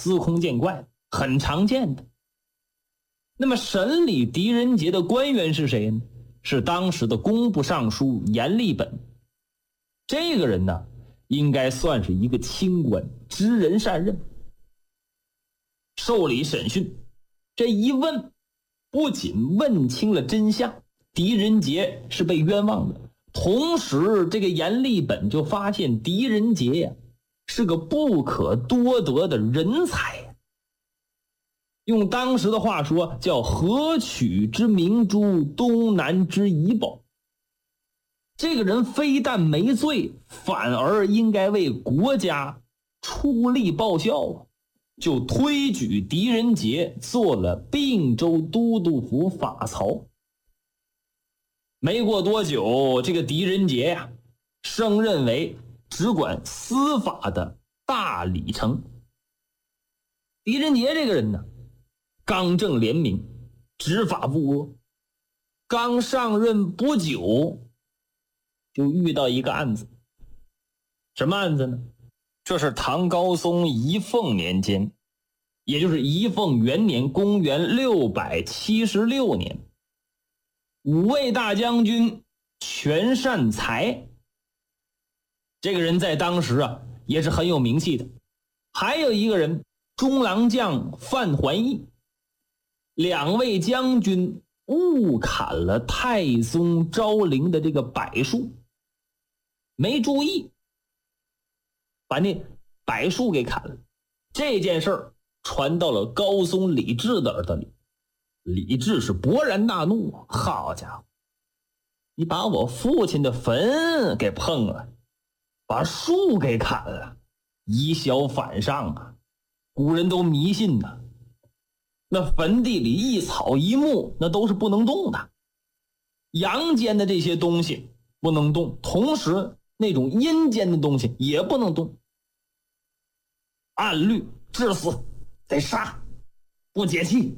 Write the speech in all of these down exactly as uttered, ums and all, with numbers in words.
司空见惯，很常见的。那么审理狄仁杰的官员是谁呢？是当时的工部尚书阎立本。这个人呢，应该算是一个清官，知人善任。受理审讯，这一问，不仅问清了真相，狄仁杰是被冤枉的，同时这个阎立本就发现狄仁杰呀、啊、是个不可多得的人才呀、啊。用当时的话说，叫河曲之明珠，东南之怡宝。这个人非但没罪，反而应该为国家出力报效啊！就推举狄仁杰做了并州都督府法曹。没过多久，这个狄仁杰呀、啊，升任为只管司法的大理丞。狄仁杰这个人呢，刚正廉明，执法不阿。刚上任不久，就遇到一个案子。什么案子呢？这是唐高宗仪凤年间，也就是仪凤元年，公元六百七十六年，五位大将军全善才，这个人在当时啊也是很有名气的。还有一个人中郎将范桓义，两位将军误砍了太宗昭陵的这个柏树，没注意把那柏树给砍了。这件事儿传到了高宗李治的耳朵里，李治是勃然大怒，好家伙，你把我父亲的坟给碰了，把树给砍了，以小反上啊！古人都迷信呐、啊，那坟地里一草一木那都是不能动的，阳间的这些东西不能动，同时那种阴间的东西也不能动。按律治死，得杀，不解气。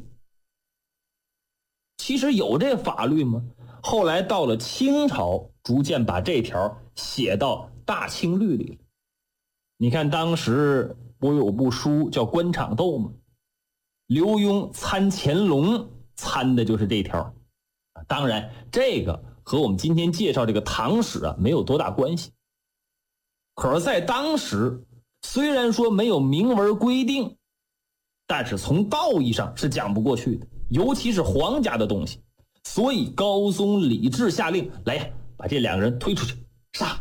其实有这法律吗？后来到了清朝，逐渐把这条写到大清律里了。你看当时不有部书叫《官场斗》吗？刘墉参乾隆参的就是这条。当然这个和我们今天介绍这个唐史啊没有多大关系。可是在当时，虽然说没有明文规定，但是从道义上是讲不过去的，尤其是皇家的东西。所以高宗李治下令，来呀，把这两个人推出去杀。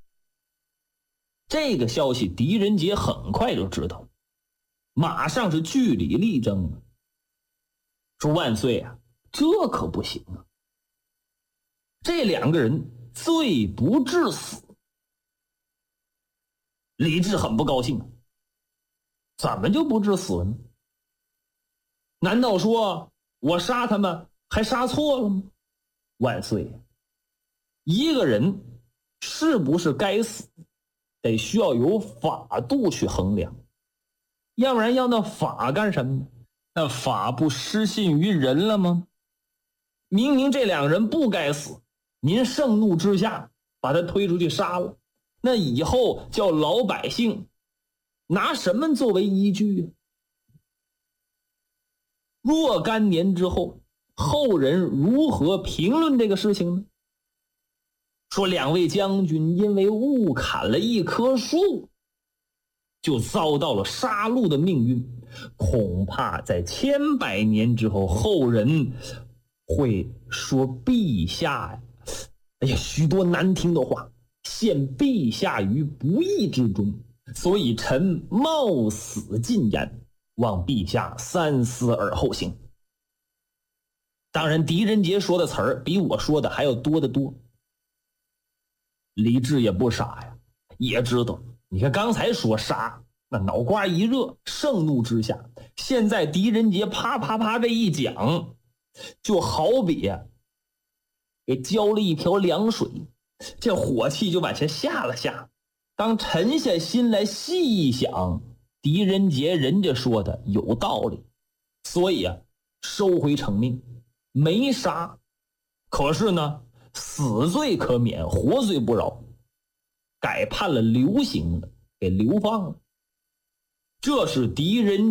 这个消息狄仁杰很快就知道，马上是据理力争，说万岁啊，这可不行啊，这两个人罪不至死。李治很不高兴，怎么就不致死呢？难道说我杀他们还杀错了吗？万岁，一个人是不是该死，得需要有法度去衡量，要不然要那法干什么呢？那法不失信于人了吗？明明这两个人不该死，您盛怒之下把他推出去杀了，那以后叫老百姓拿什么作为依据？若干年之后，后人如何评论这个事情呢？说两位将军因为误砍了一棵树，就遭到了杀戮的命运。恐怕在千百年之后，后人会说陛下呀，哎呀，许多难听的话，陷陛下于不义之中，所以臣冒死进言，望陛下三思而后行。当然狄仁杰说的词儿比我说的还要多得多。李治也不傻呀，也知道，你看刚才说杀，那脑瓜一热，盛怒之下，现在狄仁杰啪啪啪这一讲，就好比呀给浇了一瓢凉水，这火气就往下下了下。当沉下心来细一想，狄仁杰人家说的有道理，所以啊收回成命，没杀。可是呢，死罪可免，活罪不饶，改判了流刑了，给流放了。这是狄仁